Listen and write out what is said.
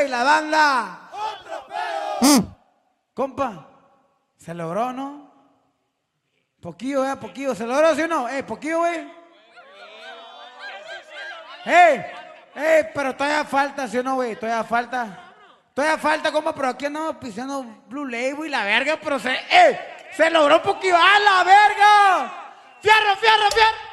güey, la banda. ¡Otro pedo! Compa, se logró, ¿no? Poquillo, poquillo. ¿Se logró, sí o no? Poquillo, güey. Pero todavía falta, ¿sí o no, güey? Todavía falta. Todavía falta, compa, pero aquí andamos pisando Blue Label y la verga, pero se logró poquillo. ¡A la verga! ¡Fierro, fierro, fierro!